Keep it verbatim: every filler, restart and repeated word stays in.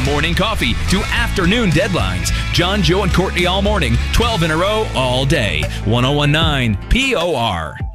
morning coffee to afternoon deadlines. John, Joe, and Courtney all morning, twelve in a row, all day. ten nineteen P O R.